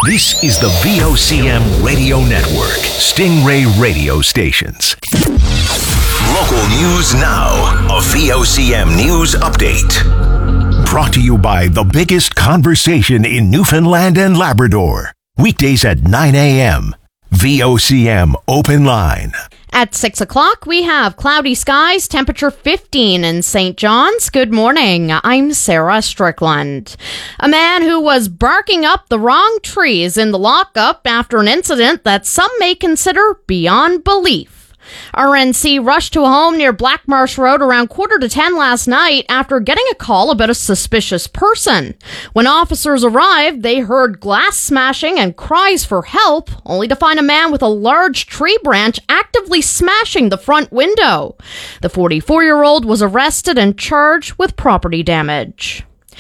This is the VOCM Radio Network, Stingray Radio Stations. Local news now, a VOCM news update. Brought to you by the biggest conversation in Newfoundland and Labrador. Weekdays at 9 a.m. VOCM Open Line. At 6 o'clock, we have cloudy skies, temperature 15 in St. John's. Good morning. I'm Sarah Strickland. A man who was barking up the wrong tree is in the lockup after an incident that some may consider beyond belief. RNC rushed to a home near Blackmarsh Road around 9:45 last night after getting a call about a suspicious person. When officers arrived, they heard glass smashing and cries for help, only to find a man with a large tree branch actively smashing the front window. The 44-year-old was arrested and charged with property damage.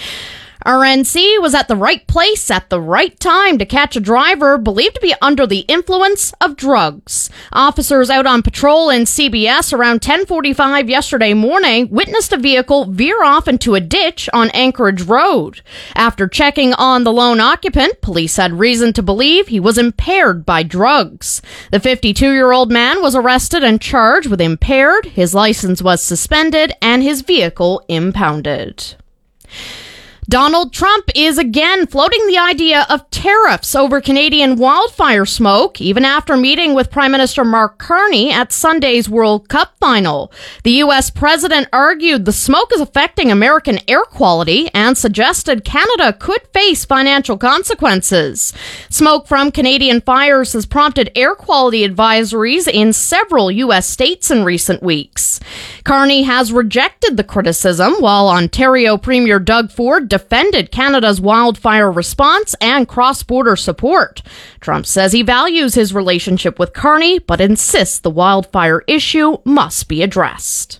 RNC was at the right place at the right time to catch a driver believed to be under the influence of drugs. Officers out on patrol in CBS around 10:45 yesterday morning witnessed a vehicle veer off into a ditch on Anchorage Road. After checking on the lone occupant, police had reason to believe he was impaired by drugs. The 52-year-old man was arrested and charged with impaired, his license was suspended, and his vehicle impounded. Donald Trump is again floating the idea of tariffs over Canadian wildfire smoke, even after meeting with Prime Minister Mark Carney at Sunday's World Cup final. The U.S. president argued the smoke is affecting American air quality and suggested Canada could face financial consequences. Smoke from Canadian fires has prompted air quality advisories in several U.S. states in recent weeks. Carney has rejected the criticism, while Ontario Premier Doug Ford defended Canada's wildfire response and cross-border support. Trump says he values his relationship with Carney, but insists the wildfire issue must be addressed.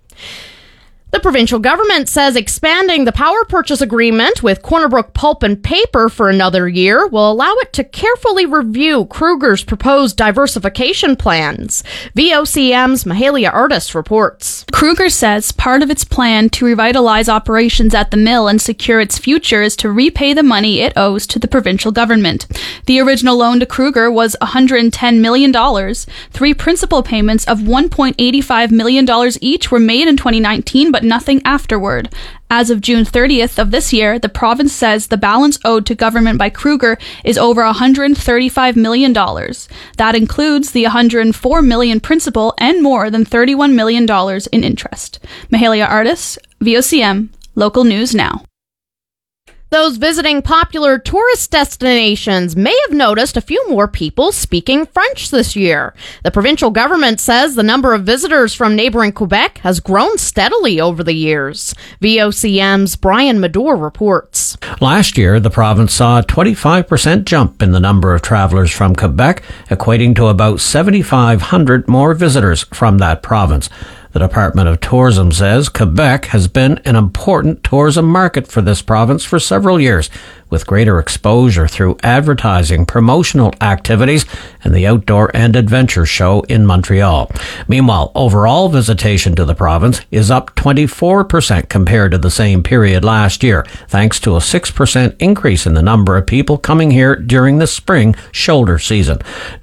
The provincial government says expanding the power purchase agreement with Cornerbrook Pulp and Paper for another year will allow it to carefully review Kruger's proposed diversification plans. VOCM's Mahalia Artis reports. Kruger says part of its plan to revitalize operations at the mill and secure its future is to repay the money it owes to the provincial government. The original loan to Kruger was $110 million. 3 principal payments of $1.85 million each were made in 2019, but nothing afterward. As of June 30th of this year, the province says the balance owed to government by Kruger is over $135 million. That includes the $104 million principal and more than $31 million in interest. Mahalia Artis, VOCM, Local News Now. Those visiting popular tourist destinations may have noticed a few more people speaking French this year. The provincial government says the number of visitors from neighboring Quebec has grown steadily over the years. VOCM's Brian Medore reports. Last year, the province saw a 25% jump in the number of travelers from Quebec, equating to about 7,500 more visitors from that province. The Department of Tourism says Quebec has been an important tourism market for this province for several years, with greater exposure through advertising, promotional activities, and the Outdoor and Adventure Show in Montreal. Meanwhile, overall visitation to the province is up 24% compared to the same period last year, thanks to a 6% increase in the number of people coming here during the spring shoulder season.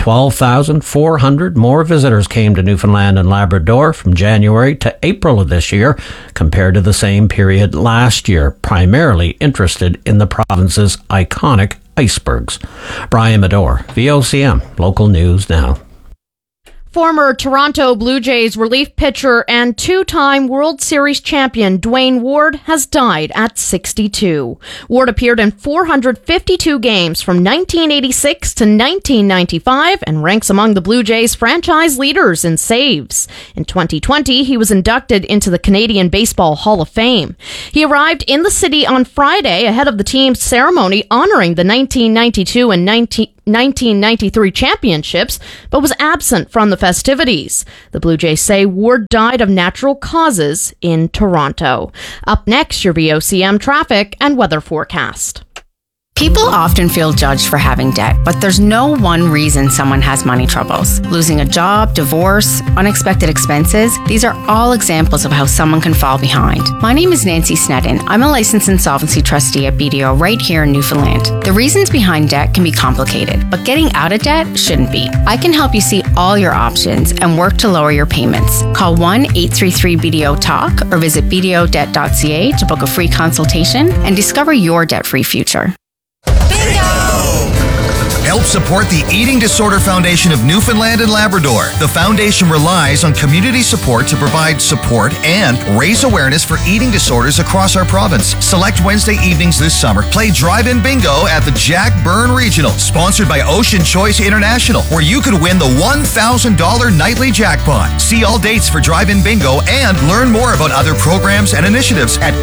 12,400 more visitors came to Newfoundland and Labrador from January to April of this year compared to the same period last year, primarily interested in the province's iconic icebergs. Brian Medore, VOCM, Local News Now. Former Toronto Blue Jays relief pitcher and 2-time World Series champion Dwayne Ward has died at 62. Ward appeared in 452 games from 1986 to 1995 and ranks among the Blue Jays franchise leaders in saves. In 2020, he was inducted into the Canadian Baseball Hall of Fame. He arrived in the city on Friday ahead of the team's ceremony honoring the 1992 and 1993 championships, but was absent from the festivities. The Blue Jays say Ward died of natural causes in Toronto. Up next, your VOCM traffic and weather forecast. People often feel judged for having debt, but there's no one reason someone has money troubles. Losing a job, divorce, unexpected expenses, these are all examples of how someone can fall behind. My name is Nancy Sneddon. I'm a licensed insolvency trustee at BDO right here in Newfoundland. The reasons behind debt can be complicated, but getting out of debt shouldn't be. I can help you see all your options and work to lower your payments. Call 1-833-BDO-TALK or visit bdodebt.ca to book a free consultation and discover your debt-free future. Help support the Eating Disorder Foundation of Newfoundland and Labrador. The foundation relies on community support to provide support and raise awareness for eating disorders across our province. Select Wednesday evenings this summer. Play drive-in bingo at the Jack Byrne Regional, sponsored by Ocean Choice International, where you could win the $1,000 nightly jackpot. See all dates for drive-in bingo and learn more about other programs and initiatives at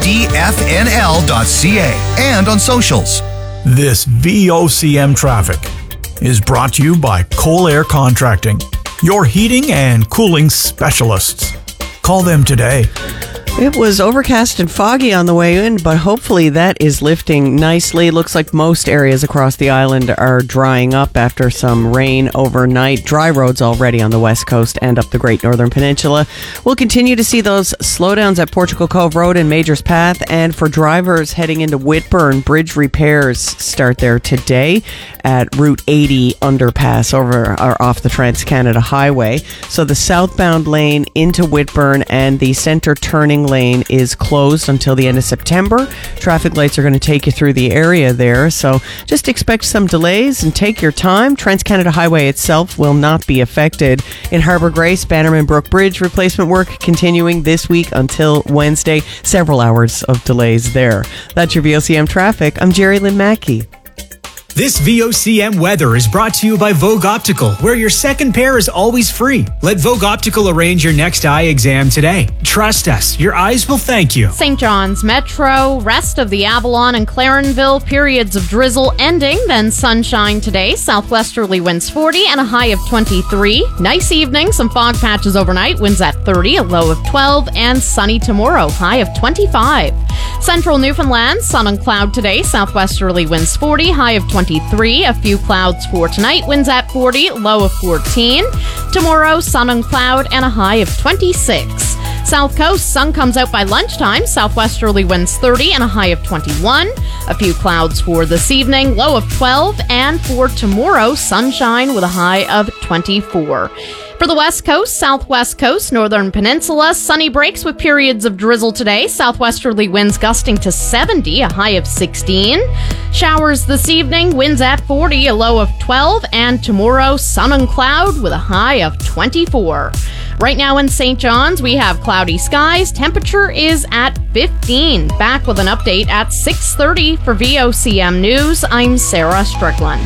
edfnl.ca and on socials. This VOCM traffic is brought to you by Coal Air Contracting, your heating and cooling specialists. Call them today. It was overcast and foggy on the way in, but hopefully that is lifting nicely. It looks like most areas across the island are drying up after some rain overnight. Dry roads already on the west coast and up the Great Northern Peninsula. We'll continue to see those slowdowns at Portugal Cove Road and Majors Path. And for drivers heading into Whitburn, bridge repairs start there today at Route 80 underpass over or off the Trans-Canada Highway. So the southbound lane into Whitburn and the center turning lane is closed until the end of September. Traffic lights are going to take you through the area there, so just expect some delays and take your time. Trans-Canada Highway itself will not be affected. In Harbour Grace, Bannerman Brook Bridge replacement work continuing this week until Wednesday. Several hours of delays there. That's your VOCM traffic. I'm Jerry Lynn Mackey. This VOCM weather is brought to you by Vogue Optical, where your second pair is always free. Let Vogue Optical arrange your next eye exam today. Trust us, your eyes will thank you. St. John's Metro, rest of the Avalon and Clarenville, periods of drizzle ending, then sunshine today. Southwesterly winds 40 and a high of 23. Nice evening, some fog patches overnight, winds at 30, a low of 12, and sunny tomorrow, high of 25. Central Newfoundland, sun and cloud today, southwesterly winds 40, high of 23. A few clouds for tonight, winds at 40, low of 14. Tomorrow, sun and cloud and a high of 26. South Coast, sun comes out by lunchtime, southwesterly winds 30 and a high of 21. A few clouds for this evening, low of 12. And for tomorrow, sunshine with a high of 24. For the West Coast, Southwest Coast, Northern Peninsula, sunny breaks with periods of drizzle today. Southwesterly winds gusting to 70, a high of 16. Showers this evening, winds at 40, a low of 12. And tomorrow, sun and cloud with a high of 24. Right now in St. John's, we have cloudy skies. Temperature is at 15. Back with an update at 6:30 for VOCM News. I'm Sarah Strickland.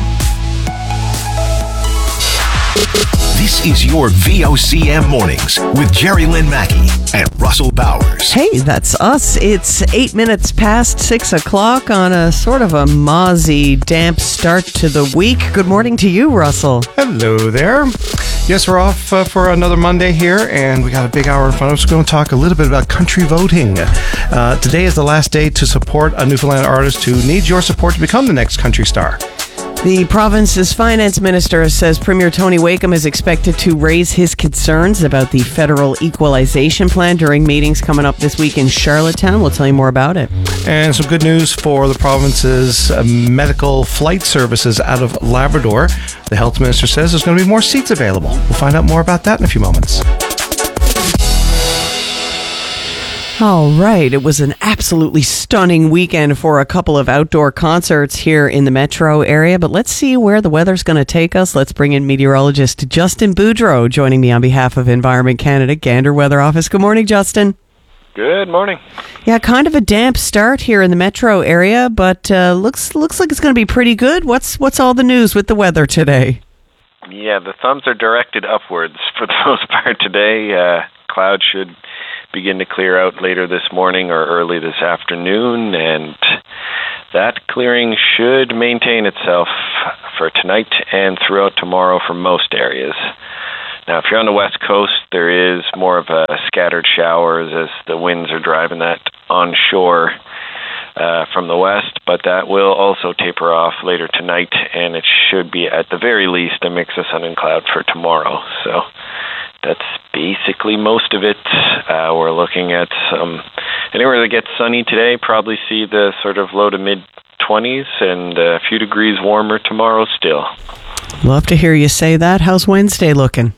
This is your VOCM Mornings with Jerry Lynn Mackey and Russell Bowers. Hey, that's us. It's 8 minutes past 6 o'clock on a sort of a mozzie, damp start to the week. Good morning to you, Russell. Hello there. Yes, we're off for another Monday here, and we got a big hour in front of us. We're going to talk a little bit about country voting. Today is the last day to support a Newfoundland artist who needs your support to become the next country star. The province's finance minister says Premier Tony Wakeham is expected to raise his concerns about the federal equalization plan during meetings coming up this week in Charlottetown. We'll tell you more about it. And some good news for the province's medical flight services out of Labrador. The health minister says there's going to be more seats available. We'll find out more about that in a few moments. All right. It was an absolutely stunning weekend for a couple of outdoor concerts here in the metro area, but let's see where the weather's going to take us. Let's bring in meteorologist Justin Boudreau joining me on behalf of Environment Canada Gander Weather Office. Good morning, Justin. Good morning. Yeah, kind of a damp start here in the metro area, but looks like it's going to be pretty good. What's all the news with the weather today? Yeah, the thumbs are directed upwards for the most part today. Clouds should begin to clear out later this morning or early this afternoon, and that clearing should maintain itself for tonight and throughout tomorrow for most areas. Now, if you're on the west coast, there is more of a scattered showers as the winds are driving that onshore. from the west, but that will also taper off later tonight, and it should be at the very least a mix of sun and cloud for tomorrow. So that's basically most of it. We're looking at anywhere that gets sunny today, probably see the sort of low to mid-20s and a few degrees warmer tomorrow still. Love to hear you say that. How's Wednesday looking?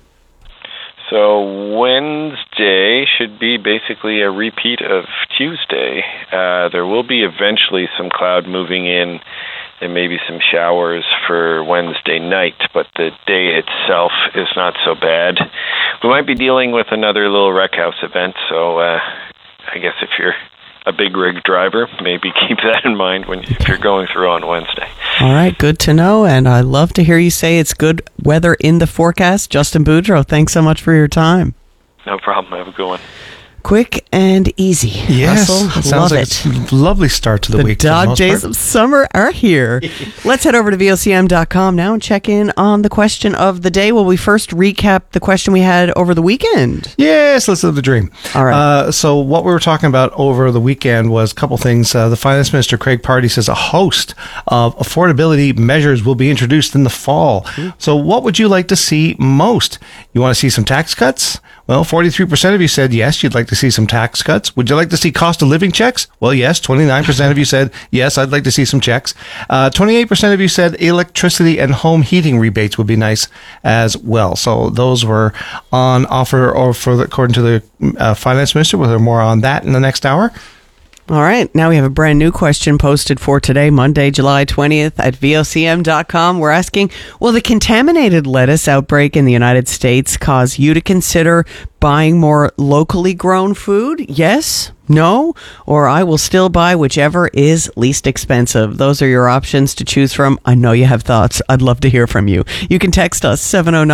So Wednesday should be basically a repeat of Tuesday. There will be eventually some cloud moving in and maybe some showers for Wednesday night, but the day itself is not so bad. We might be dealing with another little wreck house event, so I guess if you're a big rig driver, maybe keep that in mind if you're going through on Wednesday. All right, good to know, and I love to hear you say it's good weather in the forecast. Justin Boudreau, thanks so much for your time. No problem. Have a good one. Quick and easy. Yes, Russell, sounds love like it. A lovely start to the week. The dog days of summer are here. Let's head over to VOCM.com now and check in on the question of the day. Will we first recap the question we had over the weekend? Yes, let's live the dream. All right. So what we were talking about over the weekend was a couple things. The Finance Minister, Craig Party, says a host of affordability measures will be introduced in the fall. So what would you like to see most? You want to see some tax cuts? Well, 43% of you said yes, you'd like to see some tax cuts. Would you like to see cost of living checks? Well, yes. 29% of you said yes, I'd like to see some checks. 28% of you said electricity and home heating rebates would be nice as well. So those were on offer, or according to the Finance Minister. We'll hear more on that in the next hour. All right. Now we have a brand new question posted for today, Monday, July 20th at VOCM.com. We're asking, will the contaminated lettuce outbreak in the United States cause you to consider buying more locally grown food? Yes? No? Or I will still buy whichever is least expensive. Those are your options to choose from. I know you have thoughts. I'd love to hear from you. You can text us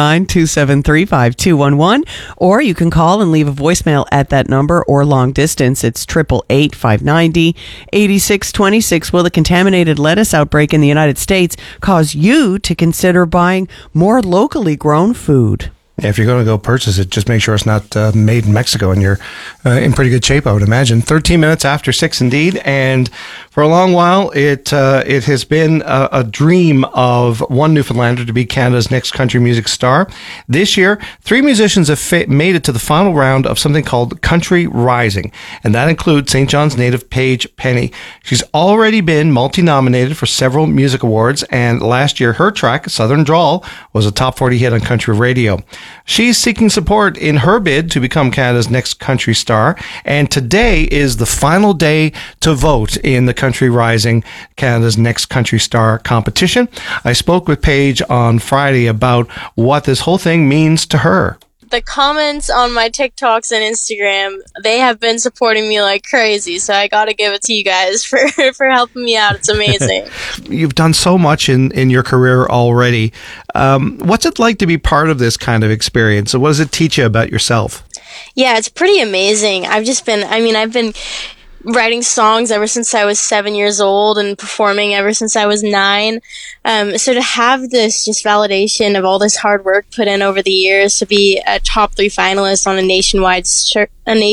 709-273-5211, or you can call and leave a voicemail at that number, or long distance. It's 888-590-8626. Will the contaminated lettuce outbreak in the United States cause you to consider buying more locally grown food? If you're going to go purchase it, just make sure it's not made in Mexico, and you're in pretty good shape, I would imagine. 13 minutes after 6 indeed, and for a long while, it has been a dream of one Newfoundlander to be Canada's next country music star. This year, 3 musicians have made it to the final round of something called Country Rising, and that includes St. John's native Paige Penny. She's already been multi-nominated for several music awards, and last year, her track, Southern Drawl, was a top 40 hit on country radio. She's seeking support in her bid to become Canada's next country star, and today is the final day to vote in the Country Rising, Canada's next country star competition. I spoke with Paige on Friday about what this whole thing means to her. The comments on my TikToks and Instagram, they have been supporting me like crazy, so I gotta give it to you guys for helping me out. It's amazing. You've done so much in your career already. What's it like to be part of this kind of experience? What does it teach you about yourself? Yeah, it's pretty amazing. I've been writing songs ever since I was 7 years old and performing ever since I was 9. So to have this just validation of all this hard work put in over the years, to be a top 3 finalist on a nationwide search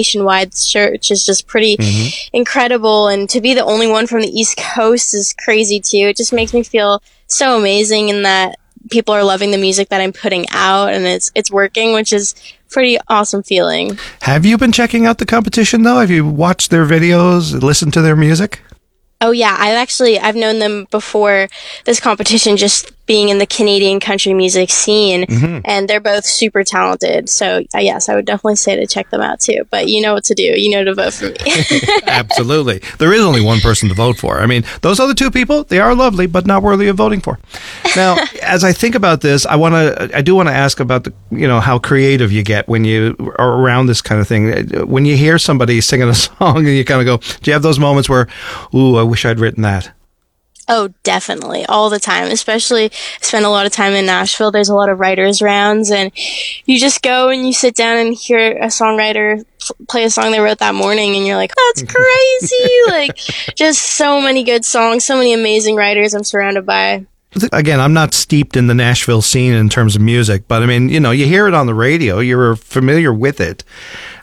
is just pretty incredible. And to be the only one from the East Coast is crazy too. It just makes me feel so amazing in that people are loving the music that I'm putting out, and it's working, which is pretty awesome feeling. Have you been checking out the competition though? Have you watched their videos, listened to their music? Oh yeah, I've known them before this competition, just being in the Canadian country music scene, and they're both super talented. So yes, I would definitely say to check them out too. But you know what to do. You know to vote for me. Absolutely. There is only one person to vote for. I mean, those other 2 people, they are lovely, but not worthy of voting for. Now, as I think about this, I do want to ask about how creative you get when you are around this kind of thing. When you hear somebody singing a song and you kind of go, do you have those moments where, ooh, I wish I'd written that? Oh, definitely. All the time. Especially, spend a lot of time in Nashville. There's a lot of writers' rounds, and you just go and you sit down and hear a songwriter play a song they wrote that morning, and you're like, that's crazy. Like, just so many good songs, so many amazing writers I'm surrounded by. Again, I'm not steeped in the Nashville scene in terms of music, but I mean, you hear it on the radio, you're familiar with it.